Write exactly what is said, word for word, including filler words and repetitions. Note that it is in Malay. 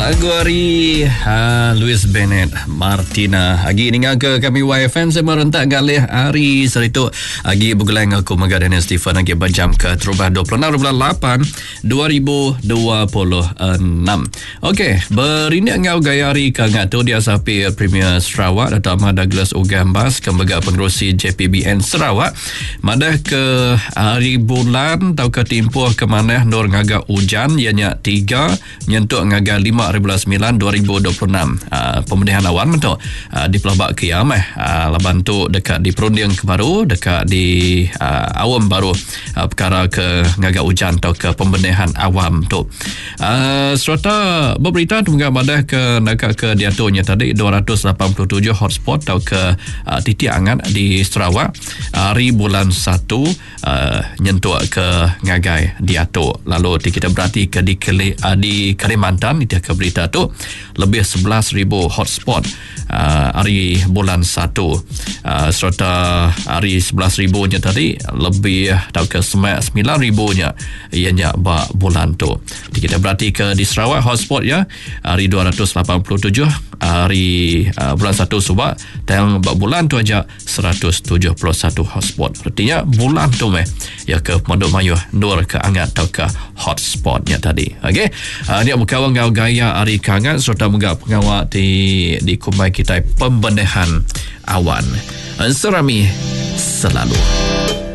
Lagu hari ha, Louis Bennett Martina. Agi ninga ke kami Y F M saya merentak galih hari seritu. Agi bergelang aku Mega Daniel Stephen agi berjam ke terubah dua puluh enam lapan dua ribu dua puluh enam. Okey, berini ngau gaya hari kangat tu dia sapi Premier Sarawak Dato' Ahmad Douglas Ugambas kembaga pengerusi J P B N Sarawak. Madah ke hari bulan tau ke timpuh ke mana nur ngaga hujan ianya tiga nyentuk ngaga lima sembilan dua ribu dua puluh enam. Uh, pembendahan awan mentok uh, di Pelabak Kiam eh uh, laban tu dekat di Perunding Kebaru dekat di uh, awam baru uh, perkara ke ngagak hujan atau ke pembendahan awam tu. Uh, serta berberita tu menggak badah ke dekat ke diaturnya tadi dua ratus lapan puluh tujuh hotspot atau ke uh, titik angat di Sarawak hari bulan satu uh, nyentuk ke ngagai diatur. Lalu di kita berarti ke di, uh, di Kalimantan di ke berita tu lebih sebelas ribu hotspot uh, hari bulan satu uh, serta hari sebelas ribunya tadi lebih atau ke sembilan ribunya ianya bak bulan tu. Kita berarti ke di Sarawak hotspot ya hari dua ratus lapan puluh tujuh hari uh, bulan satu subak dan bak bulan tu aja seratus tujuh puluh satu hotspot. Artinya bulan tu meh ya ke Pondok Mayuh nur ke angat atau ke hotspotnya tadi. Okey, uh, dia berkawan ngau gaya hari kangat serta menggak pengawal di di kumai kita pembendahan awan. Serami selalu.